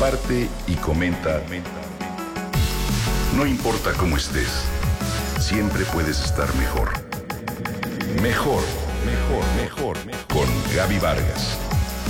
comparte y comenta. No importa cómo estés, siempre puedes estar mejor. Mejor, mejor, mejor, mejor. Con Gaby Vargas.